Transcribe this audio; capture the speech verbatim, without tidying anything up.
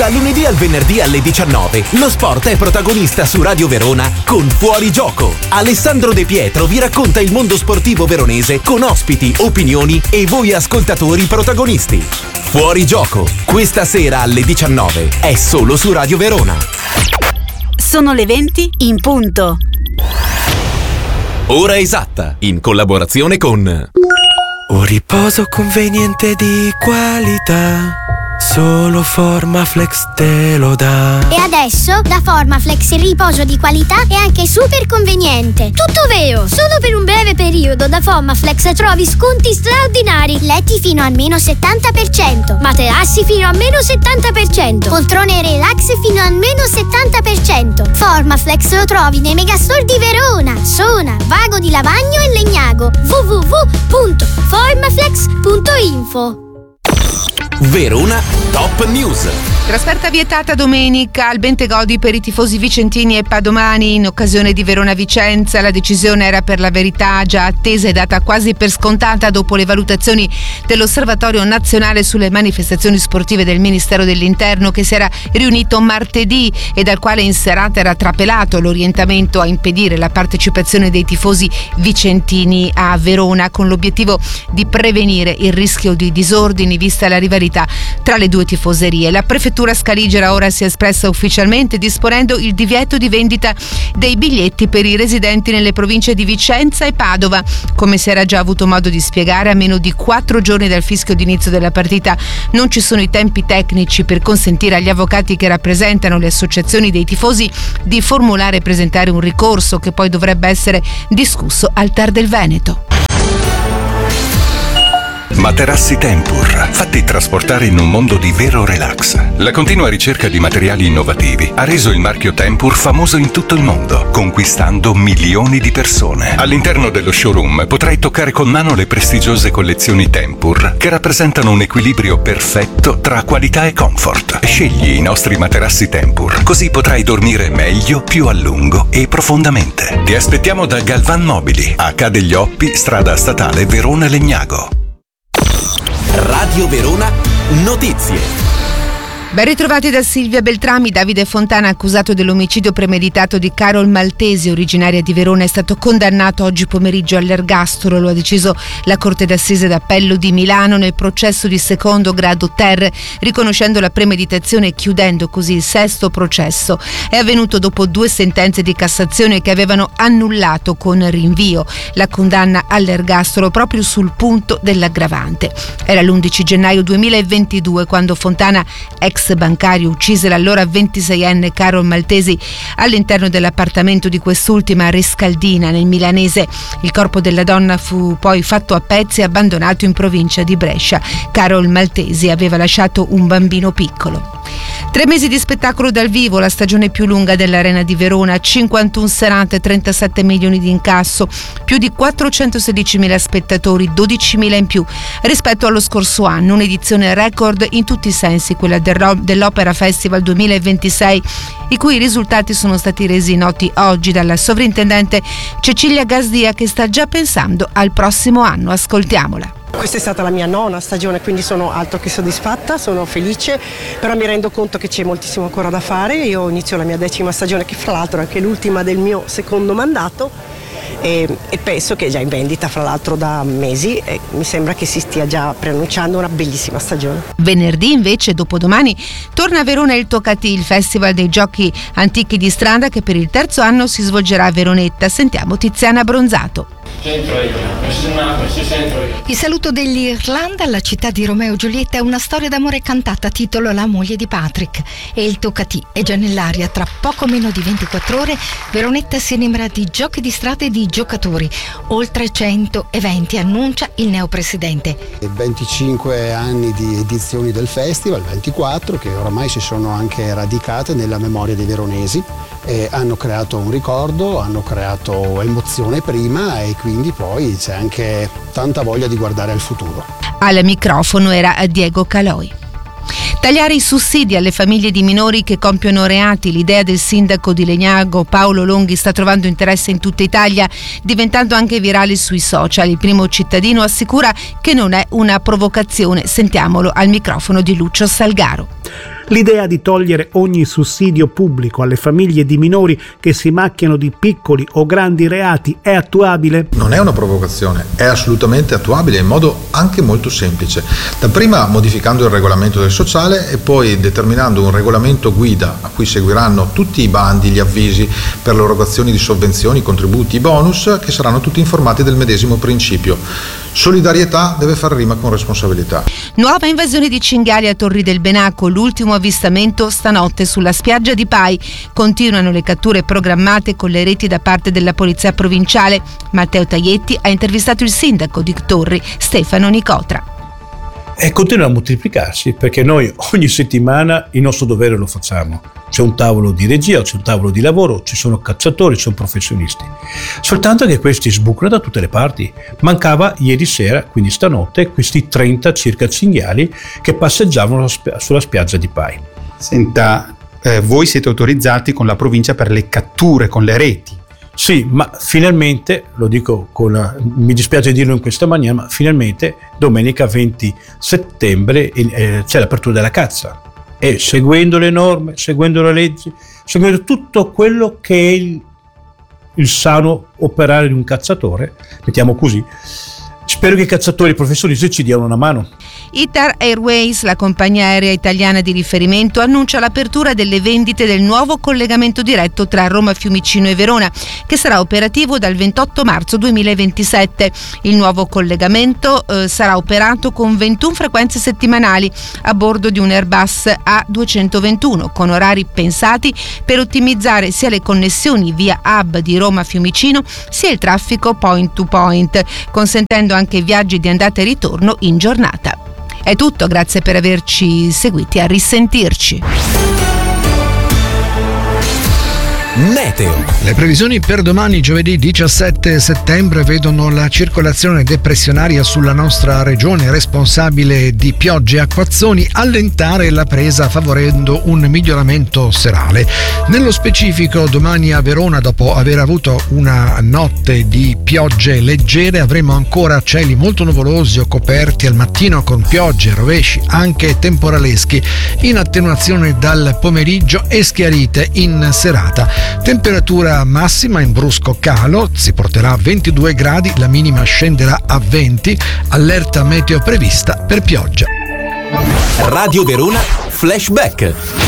Dal lunedì al venerdì alle diciannove, lo sport è protagonista su Radio Verona con Fuori Gioco. Alessandro De Pietro vi racconta il mondo sportivo veronese con ospiti, opinioni e voi ascoltatori protagonisti. Fuori Gioco, questa sera alle diciannove, è solo su Radio Verona. Sono le venti in punto. Ora esatta, in collaborazione con Un riposo conveniente di qualità, solo Formaflex te lo dà. E adesso da Formaflex il riposo di qualità è anche super conveniente. Tutto vero! Solo per un breve periodo da Formaflex trovi sconti straordinari. Letti fino al meno settanta per cento, materassi fino al meno settanta per cento, poltrone relax fino al meno settanta per cento. Formaflex lo trovi nei megastore di Verona, Sona, Vago di Lavagno e Legnago. w w w punto formaflex punto info. Verona Top News. Trasferta vietata domenica al Bentegodi per i tifosi vicentini e padomani in occasione di Verona-Vicenza. La decisione era per la verità già attesa e data quasi per scontata dopo le valutazioni dell'Osservatorio Nazionale sulle manifestazioni sportive del Ministero dell'Interno, che si era riunito martedì e dal quale in serata era trapelato l'orientamento a impedire la partecipazione dei tifosi vicentini a Verona, con l'obiettivo di prevenire il rischio di disordini vista la rivalità tra le due tifoserie. La prefettura Scaligera ora si è espressa ufficialmente disponendo il divieto di vendita dei biglietti per i residenti nelle province di Vicenza e Padova. Come si era già avuto modo di spiegare, a meno di quattro giorni dal fischio d'inizio della partita non ci sono i tempi tecnici per consentire agli avvocati che rappresentano le associazioni dei tifosi di formulare e presentare un ricorso che poi dovrebbe essere discusso al T A R del Veneto. Materassi Tempur, fatti trasportare in un mondo di vero relax. La continua ricerca di materiali innovativi ha reso il marchio Tempur famoso in tutto il mondo, conquistando milioni di persone. All'interno dello showroom potrai toccare con mano le prestigiose collezioni Tempur, che rappresentano un equilibrio perfetto tra qualità e comfort. Scegli i nostri materassi Tempur, così potrai dormire meglio, più a lungo e profondamente. Ti aspettiamo da Galvan Mobili, a Ca' degli Oppi, strada statale Verona Legnago. Radio Verona Notizie. Ben ritrovati da Silvia Beltrami. Davide Fontana, accusato dell'omicidio premeditato di Carol Maltesi, originaria di Verona, è stato condannato oggi pomeriggio all'ergastolo. Lo ha deciso la Corte d'Assise d'Appello di Milano nel processo di secondo grado ter, riconoscendo la premeditazione e chiudendo così il sesto processo. È avvenuto dopo due sentenze di Cassazione che avevano annullato con rinvio la condanna all'ergastolo proprio sul punto dell'aggravante. Era l'undici gennaio duemilaventidue quando Fontana, ex bancario, uccise l'allora ventiseienne Carol Maltesi all'interno dell'appartamento di quest'ultima a Rescaldina, nel milanese. Il corpo della donna fu poi fatto a pezzi e abbandonato in provincia di Brescia. Carol Maltesi aveva lasciato un bambino piccolo. Tre mesi di spettacolo dal vivo, la stagione più lunga dell'Arena di Verona, cinquantuno serate, trentasette milioni di incasso, più di quattrocentosedicimila spettatori, dodicimila in più rispetto allo scorso anno, un'edizione record in tutti i sensi, quella dell'Opera Festival duemilaventisei, i cui risultati sono stati resi noti oggi dalla sovrintendente Cecilia Gasdia, che sta già pensando al prossimo anno. Ascoltiamola. Questa è stata la mia nona stagione, quindi sono altro che soddisfatta, sono felice, però mi rendo conto che c'è moltissimo ancora da fare. Io inizio la mia decima stagione, che fra l'altro è anche l'ultima del mio secondo mandato, e, e penso che è già in vendita fra l'altro da mesi, e mi sembra che si stia già preannunciando una bellissima stagione. Venerdì invece, dopodomani, torna a Verona il Tocatì, il festival dei giochi antichi di strada che per il terzo anno si svolgerà a Veronetta. Sentiamo Tiziana Bronzato. Il saluto dell'Irlanda alla città di Romeo e Giulietta è una storia d'amore cantata a titolo La moglie di Patrick, e il Tocatì è già nell'aria. Tra poco meno di ventiquattro ore Veronetta si animerà di giochi di strada e di giocatori. Oltre cento eventi, annuncia il neopresidente. venticinque anni di edizioni del festival, ventiquattro, che oramai si sono anche radicate nella memoria dei veronesi. Eh, hanno creato un ricordo, hanno creato emozione prima, e quindi poi c'è anche tanta voglia di guardare al futuro. Al microfono era Diego Caloi. Tagliare i sussidi alle famiglie di minori che compiono reati. L'idea del sindaco di Legnago Paolo Longhi sta trovando interesse in tutta Italia, diventando anche virale sui social. Il primo cittadino assicura che non è una provocazione. Sentiamolo al microfono di Lucio Salgaro. L'idea di togliere ogni sussidio pubblico alle famiglie di minori che si macchiano di piccoli o grandi reati è attuabile? Non è una provocazione, è assolutamente attuabile in modo anche molto semplice. Dapprima modificando il regolamento del sociale e poi determinando un regolamento guida a cui seguiranno tutti i bandi, gli avvisi per l'erogazione di sovvenzioni, contributi, bonus, che saranno tutti informati del medesimo principio. Solidarietà deve far rima con responsabilità. Nuova invasione di cinghiali a Torri del Benaco, l'ultimo avvistamento stanotte sulla spiaggia di Pai. Continuano le catture programmate con le reti da parte della polizia provinciale. Matteo Taglietti ha intervistato il sindaco di Torri, Stefano Nicotra. E continua a moltiplicarsi perché noi ogni settimana il nostro dovere lo facciamo. C'è un tavolo di regia, c'è un tavolo di lavoro, ci sono cacciatori, ci sono professionisti. Soltanto che questi sbucano da tutte le parti. Mancava ieri sera, quindi stanotte, questi trenta circa cinghiali che passeggiavano sulla spiaggia di Pai. Senta, eh, voi siete autorizzati con la provincia per le catture con le reti? Sì, ma finalmente, lo dico con, mi dispiace dirlo in questa maniera, ma finalmente domenica venti settembre eh, c'è l'apertura della caccia e seguendo le norme, seguendo le leggi, seguendo tutto quello che è il, il sano operare di un cacciatore, mettiamo così, spero che i cacciatori professionisti ci diano una mano. Itar Airways, la compagnia aerea italiana di riferimento, annuncia l'apertura delle vendite del nuovo collegamento diretto tra Roma Fiumicino e Verona, che sarà operativo dal ventotto marzo duemilaventisette. Il nuovo collegamento eh, sarà operato con ventuno frequenze settimanali a bordo di un Airbus A duecentoventuno, con orari pensati per ottimizzare sia le connessioni via hub di Roma Fiumicino sia il traffico point to point, consentendo anche viaggi di andata e ritorno in giornata. È tutto, grazie per averci seguiti, a risentirci. Meteo. Le previsioni per domani, giovedì diciassette settembre, vedono la circolazione depressionaria sulla nostra regione, responsabile di piogge e acquazzoni, allentare la presa favorendo un miglioramento serale. Nello specifico, domani a Verona, dopo aver avuto una notte di piogge leggere, avremo ancora cieli molto nuvolosi o coperti al mattino con piogge, rovesci, anche temporaleschi, in attenuazione dal pomeriggio e schiarite in serata. Temperatura massima in brusco calo, si porterà a ventidue gradi, la minima scenderà a venti, allerta meteo prevista per pioggia. Radio Verona Flashback.